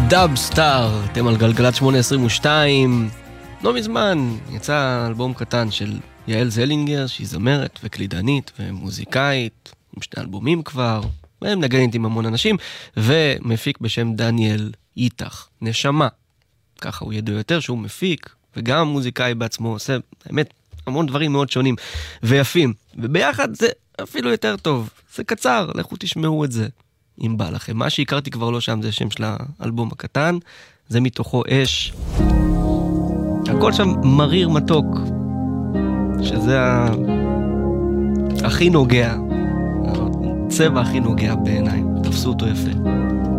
דאב סטאר, אתם על גלגלת 822. לא מזמן יצא אלבום קטן של יעל זלינגר, שהיא זמרת וקלידנית ומוזיקאית, עם 2 אלבומים כבר, ומנגנת עם המון אנשים, ומפיק בשם דניאל איתך, נשמה. ככה הוא ידוע יותר שהוא מפיק, וגם מוזיקאי בעצמו עושה, באמת, המון דברים מאוד שונים ויפים. וביחד זה אפילו יותר טוב. זה קצר, לכו תשמעו את זה. אם בא לכם. מה שהכרתי כבר לא שם זה שם של האלבום הקטן, זה מתוכו אש. הכל שם מריר מתוק, שזה הכי נוגע, הצבע הכי נוגע בעיניים, תפסו אותו יפה.